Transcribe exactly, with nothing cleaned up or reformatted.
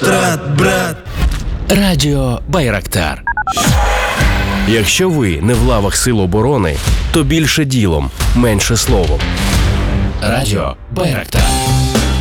втрат, брат. Радіо Байрактар. Якщо ви не в лавах Сил оборони, то більше ділом, менше словом. Радіо Байрактар.